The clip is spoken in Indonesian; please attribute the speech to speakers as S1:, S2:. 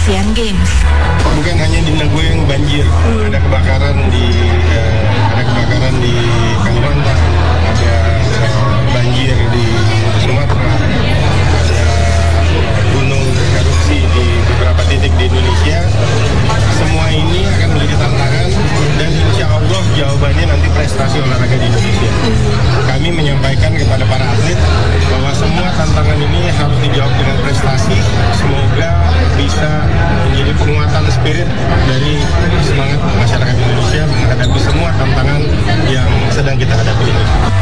S1: Asian Games.
S2: Bukan hanya di Nagoya yang banjir, ada kebakaran di Kalimantan, ada banjir